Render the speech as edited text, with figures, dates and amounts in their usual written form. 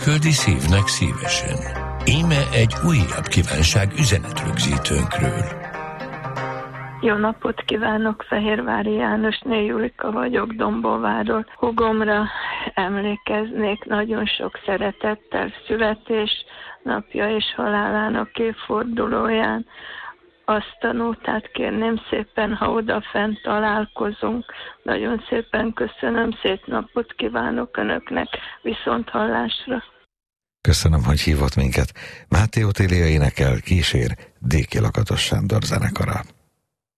küldi szívnek szívesen. Íme egy újabb kívánság üzenetrögzítőnkről. Jó napot kívánok, Fehérvári Jánosné Julika vagyok, Dombóváról. Hugomra emlékeznék nagyon sok szeretettel születésnapja és halálának évfordulóján. Azt a nótát kérném szépen, ha odafent találkozunk. Nagyon szépen köszönöm, szép napot kívánok Önöknek, viszont hallásra. Köszönöm, hogy hívott minket. Máté Otília énekel, kísér Déki Lakatos Sándor zenekara.